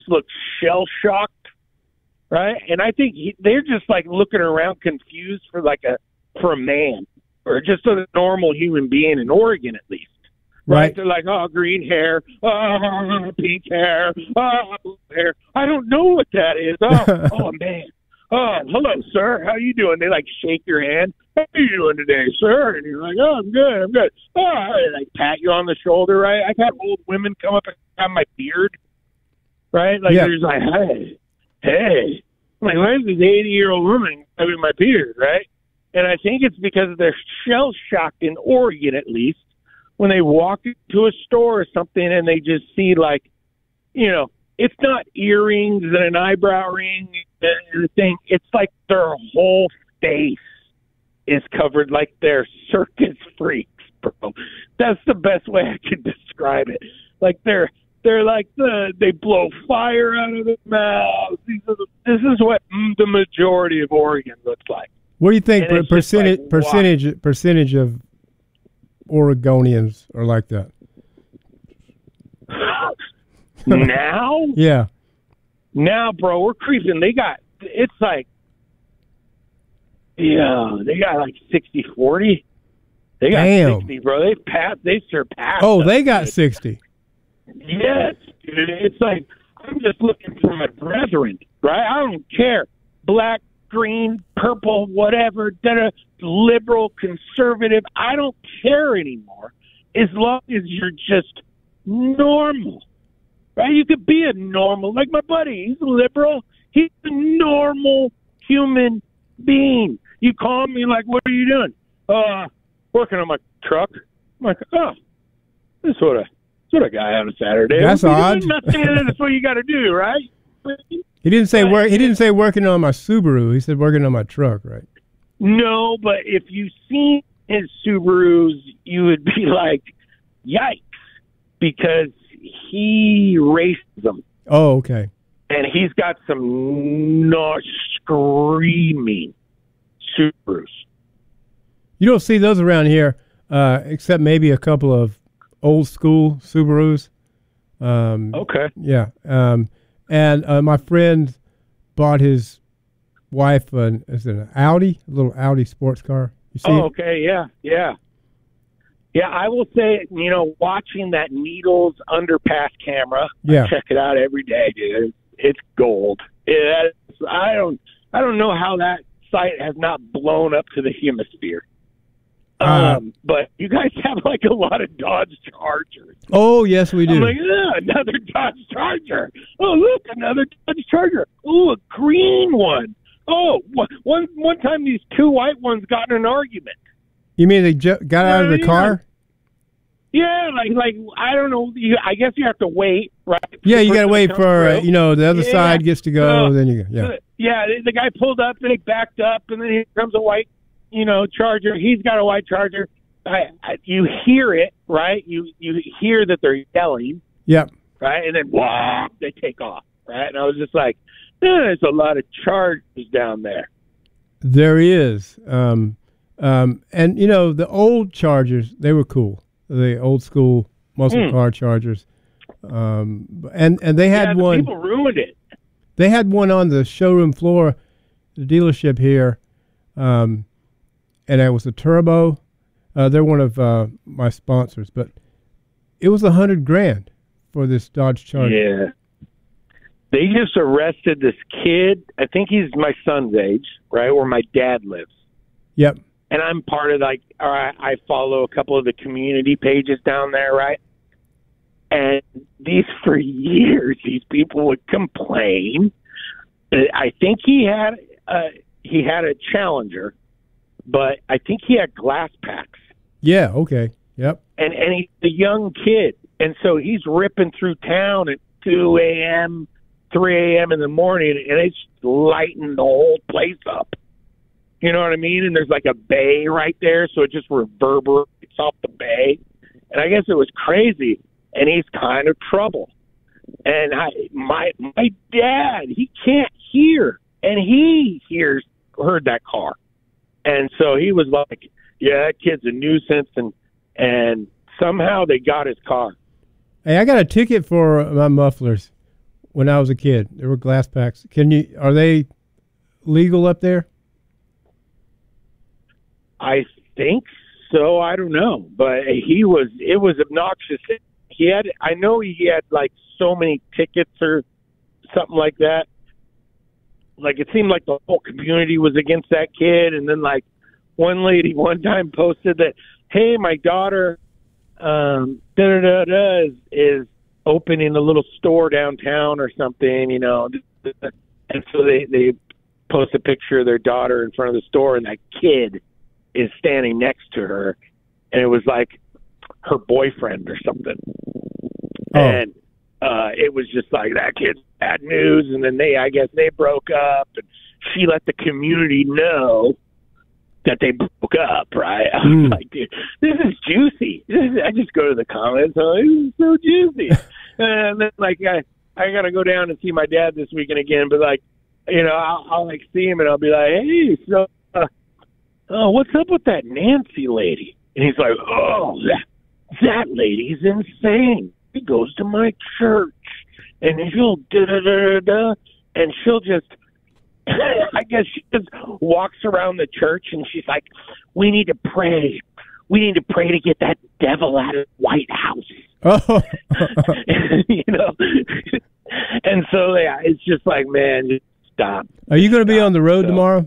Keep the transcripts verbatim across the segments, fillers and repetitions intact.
look shell-shocked, right? And I think he, they're just, like, looking around confused for, like, a for a man or just a normal human being in Oregon, at least. Right? Right. They're like, oh, green hair, oh, pink hair, oh, blue hair. I don't know what that is. Oh, oh man. Oh, hello, sir. How you doing? They, like, shake your hand. How you doing today, sir? And you're like, oh, I'm good. I'm good. Oh, they, like, pat you on the shoulder, right? I've had old women come up and have my beard, right? Like, Yeah. there's like, hey, hey. I'm like, why is this eighty-year-old woman having my beard, right? And I think it's because they're shell-shocked in Oregon, at least, when they walk into a store or something and they just see, like, you know, it's not earrings and an eyebrow ring and a thing. It's like their whole face is covered like they're circus freaks, bro. That's the best way I can describe it. Like they're they're like the they blow fire out of their mouths. These are the, this is what the majority of Oregon looks like. What do you think And it's just percentage like, percentage wow. percentage of Oregonians are like that? Now, Yeah. now, bro, we're creeping. They got it's like, yeah, they got like sixty forty. They got Damn. sixty, bro. They passed. They surpassed. Oh, us, they got dude. sixty. Yes, dude. It's like I'm just looking for my brethren, right? I don't care, black, green, purple, whatever, da-da, liberal, conservative. I don't care anymore as long as you're just normal, right? You could be a normal, like my buddy. He's a liberal. He's a normal human being. You call me like, what are you doing? Uh, working on my truck. I'm like, oh, this is what a, this is what a guy on a Saturday. That's What are you odd. doing? Nothing. That's what you got to do, right? He didn't say work. He didn't say working on my Subaru. He said working on my truck, right? No, but if you seen his Subarus, you would be like, yikes, because he races them. Oh, okay. And he's got some not screaming Subarus. You don't see those around here, uh, except maybe a couple of old school Subarus. Um, Okay. Yeah. Um, and uh, my friend bought his wife an is it an Audi, a little Audi sports car. You see? Oh, it? okay. Yeah, yeah. Yeah, I will say, you know, watching that Needles underpass camera, Yeah. I check it out every day, dude. It's gold. Yeah, it's, I don't, I don't know how that site has not blown up to the hemisphere. Uh, Um, but you guys have like a lot of Dodge Chargers. Oh, yes, we do. I'm like, yeah, another Dodge Charger. Oh, look, another Dodge Charger. Oh, a green one. Oh, wh- one one time these two white ones got in an argument. You mean they ju- got out of the Yeah. car? Yeah, like like I don't know. You, I guess you have to wait, right? Yeah, The you got to person wait comes for uh, through. you know the other Yeah. side gets to go. Uh, then you go. Yeah. Yeah, the, the guy pulled up, then he backed up, and then here comes a white, you know, Charger. He's got a white Charger. I, I, you hear it, right? You you hear that they're yelling, Yep. right? And then wah, they take off, right? And I was just like, eh, there's a lot of Chargers down there. There is. Um, um, and, you know, the old Chargers, they were cool. The old school muscle Mm. car Chargers. Um, and, and they had yeah, the one. people ruined it. They had one on the showroom floor, the dealership here. Um, and it was a turbo. Uh, they're one of uh, my sponsors. But it was a hundred grand for this Dodge Charger. Yeah. They just arrested this kid. I think he's my son's age, right, where my dad lives. Yep. And I'm part of, like, all right, I follow a couple of the community pages down there, right? And these, for years, these people would complain. I think he had uh, he had a Challenger, but I think he had glass packs. Yeah. Okay. Yep. And, and he's a young kid. And so he's ripping through town at two a.m., three a.m. in the morning, and it's lighting the whole place up. You know what I mean? And there's like a bay right there, so it just reverberates off the bay. And I guess it was crazy, and he's kind of trouble. And I, my my dad, he can't hear, and he hears heard that car, and so he was like, "Yeah, that kid's a nuisance," and and somehow they got his car. Hey, I got a ticket for my mufflers. when I was a kid. There were glass packs. Can you? Are they legal up there? I think so. I don't know, but he was. It was obnoxious. He had. I know he had like so many tickets or something like that. Like it seemed like the whole community was against that kid, and then like one lady one time posted that, "Hey, my daughter, um, da da da da is, is opening a little store downtown or something," you know. And so they they post a picture of their daughter in front of the store, and that kid is standing next to her, and it was like her boyfriend or something. Oh. And uh, it was just like, that kid's bad news. And then they, I guess they broke up, and she let the community know that they broke up, right? I was mm. like, dude, this is juicy. This is, I just go to the comments, oh, this is so juicy. And then, like, I, I got to go down and see my dad this weekend again, but, like, you know, I'll, I'll like, see him, and I'll be like, hey, so, uh, oh, what's up with that Nancy lady? And he's like, oh, that, that lady's insane. She goes to my church, and she'll da-da-da-da-da, and she'll just, I guess she just walks around the church, and she's like, we need to pray. We need to pray to get that devil out of the White House. Oh. You know? And so, yeah, it's just like, man, just stop. Are you going to be stop. on the road so, tomorrow?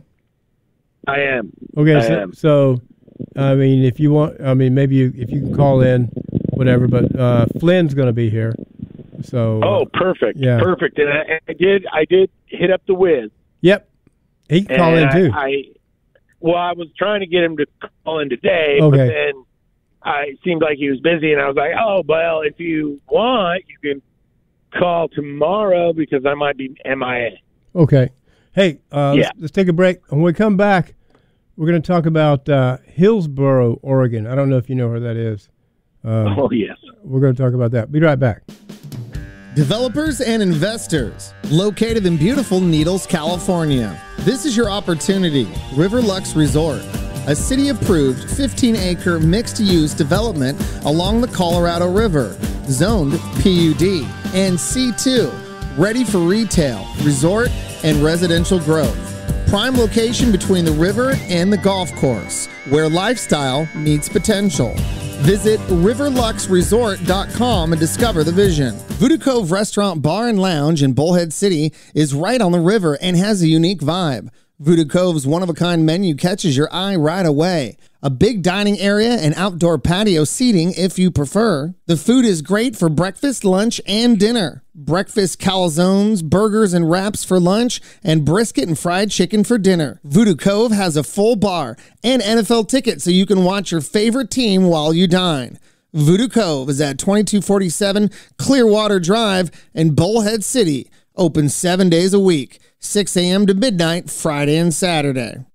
I am. Okay, I so, am. so, I mean, if you want, I mean, maybe you, if you can call in, whatever, but uh, Flynn's going to be here. So. Oh, perfect. Yeah. Perfect. And I, I did, I did hit up the Wiz. Yep. He can call in too. I, I, well, I was trying to get him to call in today, okay. but then I, it seemed like he was busy, and I was like, oh, well, if you want, you can call tomorrow because I might be M I A. Okay. Hey, uh, yeah. let's, let's take a break. When we come back, we're going to talk about uh, Hillsboro, Oregon. I don't know if you know where that is. Um, oh, yes. We're going to talk about that. Be right back. Developers and investors located in beautiful Needles, California. This is your opportunity. Riverlux Resort, a city-approved fifteen acre mixed-use development along the Colorado River, zoned P U D and C two, ready for retail, resort, and residential growth. Prime location between the river and the golf course, where lifestyle meets potential. Visit riverlux resort dot com and discover the vision. Voodoo Cove Restaurant, Bar, and Lounge in Bullhead City is right on the river and has a unique vibe. Voodoo Cove's one-of-a-kind menu catches your eye right away. A big dining area and outdoor patio seating if you prefer. The food is great for breakfast, lunch, and dinner. Breakfast calzones, burgers, and wraps for lunch, and brisket and fried chicken for dinner. Voodoo Cove has a full bar and N F L tickets so you can watch your favorite team while you dine. Voodoo Cove is at twenty-two forty-seven Clearwater Drive in Bullhead City. Open seven days a week, six a.m. to midnight, Friday and Saturday.